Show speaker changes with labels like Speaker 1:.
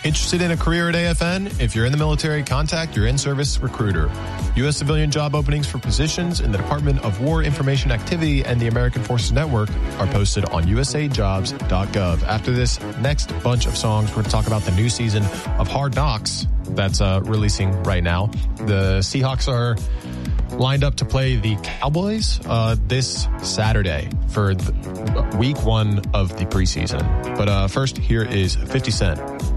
Speaker 1: Interested in a career at AFN? If you're in the military, contact your in-service recruiter. U.S. civilian job openings for positions in the Department of War Information Activity and the American Forces Network are posted on usajobs.gov. After this next bunch of songs, we're going to talk about the new season of Hard Knocks that's releasing right now. The Seahawks are lined up to play the Cowboys this Saturday for week 1 of the preseason. But first, here is 50 Cent.